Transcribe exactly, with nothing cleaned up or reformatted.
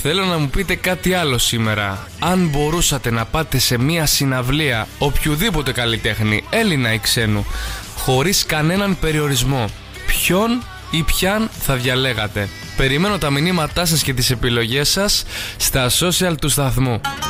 Θέλω να μου πείτε κάτι άλλο σήμερα. Αν μπορούσατε να πάτε σε μια συναυλία οποιοδήποτε καλλιτέχνη, Έλληνα ή ξένου, χωρίς κανέναν περιορισμό, ποιον ή ποιαν θα διαλέγατε? Περιμένω τα μηνύματά σας και τις επιλογές σας στα social του σταθμού.